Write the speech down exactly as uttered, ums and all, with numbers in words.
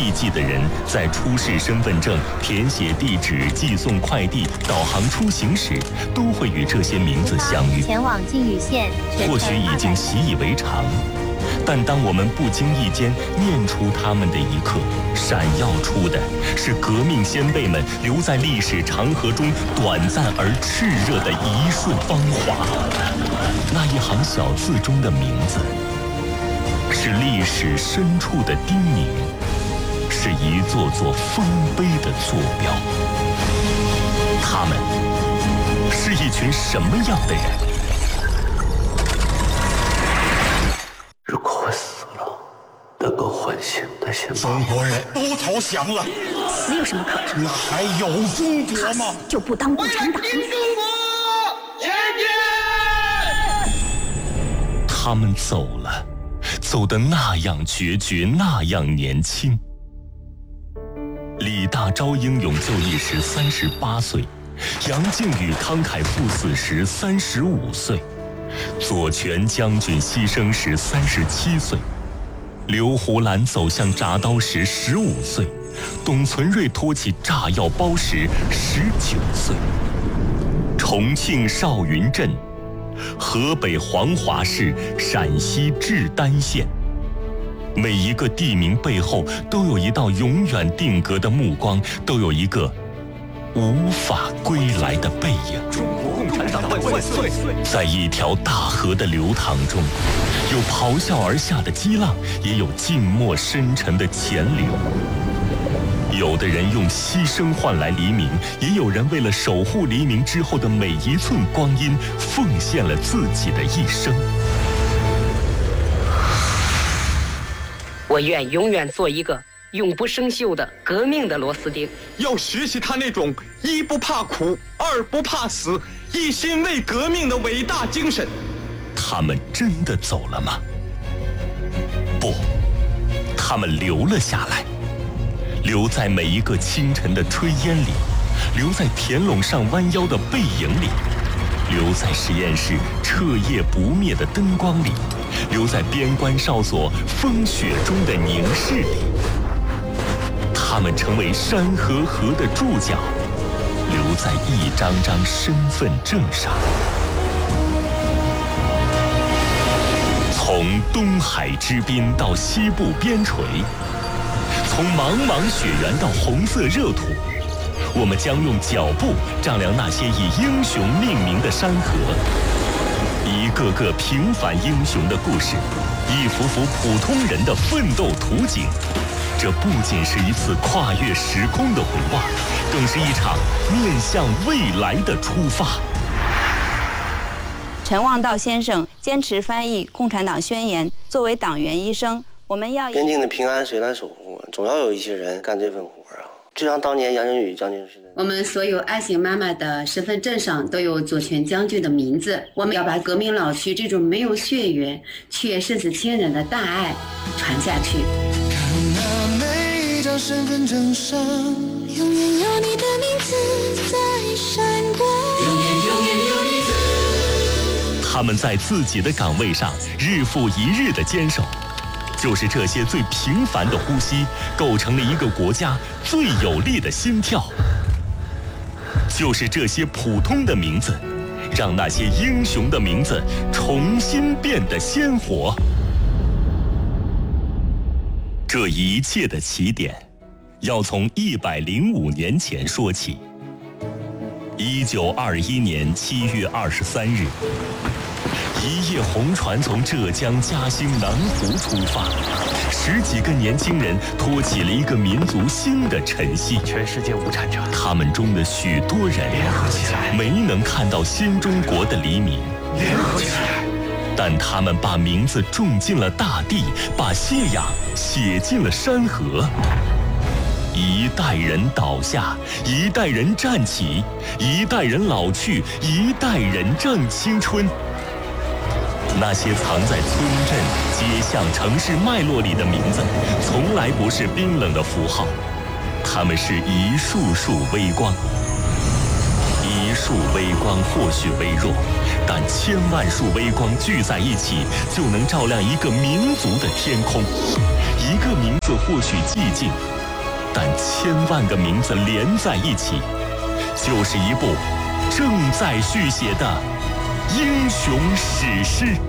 艺伎的人在出示身份证、填写地址、寄送快递、导航出行时，都会与这些名字相遇。 前往靖宇县， 或许已经习以为常，但当我们不经意间念出他们的一刻，闪耀出的是革命先辈们留在历史长河中短暂而炽热的一瞬芳华。那一行小字中的名字，是历史深处的叮咛，是一座座丰碑的坐标。他们是一群什么样的人？ 如果我死了，能够唤醒那些中国人都投降了， 死有什么可争？ 那还有中国吗？ 就不当共产党。 中国前进！ 他们走了，走得那样决绝，那样年轻。李大钊英勇就义时三十八岁，杨靖宇慷慨赴死时三十五岁，左权将军牺牲时三十七岁，刘胡兰走向铡刀时十五岁，董存瑞托起炸药包时十九岁。重庆少云镇，河北黄骅市，陕西志丹县，每一个地名背后都有一道永远定格的目光，都有一个无法归来的背影。 中国共产党万岁！ 在一条大河的流淌中，有咆哮而下的激浪，也有静默深沉的潜流。有的人用牺牲换来黎明，也有人为了守护黎明之后的每一寸光阴，奉献了自己的一生。 我愿永远做一个永不生锈的革命的螺丝钉。 要学习他那种一不怕苦，二不怕死，一心为革命的伟大精神。 他们真的走了吗？不，他们留了下来，留在每一个清晨的炊烟里，留在田垄上弯腰的背影里，留在实验室彻夜不灭的灯光里，留在边关哨所风雪中的凝视里。他们成为山河河的注脚，留在一张张身份证上。从东海之滨到西部边陲，从茫茫雪原到红色热土，我们将用脚步丈量那些以英雄命名的山河。一个个平凡英雄的故事，一幅幅普通人的奋斗图景。这不仅是一次跨越时空的回望，更是一场面向未来的出发。 陈望道先生坚持翻译《共产党宣言》，作为党员医生，我们要边境的平安谁来守护？总要有一些人干这份活啊！就像当年杨靖宇将军似的。 我们所有爱心妈妈的身份证上都有左权将军的名字。我们要把革命老区这种没有血缘却生死亲人的大爱传下去。 看那每一张身份证上，永远有你的名字在闪光，永远永远有你的。 他们在自己的岗位上日复一日的坚守，就是这些最平凡的呼吸，构成了一个国家最有力的心跳。就是这些普通的名字，让那些英雄的名字重新变得鲜活。这一切的起点，要从一百零五年前说起。一九二一年七月二十三日，一叶红船从浙江嘉兴南湖出发，十几个年轻人托起了一个民族新的晨曦。 全世界无产者， 他们中的许多人联合起来， 没能看到新中国的黎明。 联合起来， 但他们把名字种进了大地，把信仰写进了山河。一代人倒下，一代人站起，一代人老去，一代人正青春。那些藏在村镇、街巷、城市脉络里的名字，从来不是冰冷的符号，它们是一束束微光。一束微光或许微弱，但千万束微光聚在一起，就能照亮一个民族的天空。一个名字或许寂静， 但千万个名字连在一起，就是一部正在续写的英雄史诗。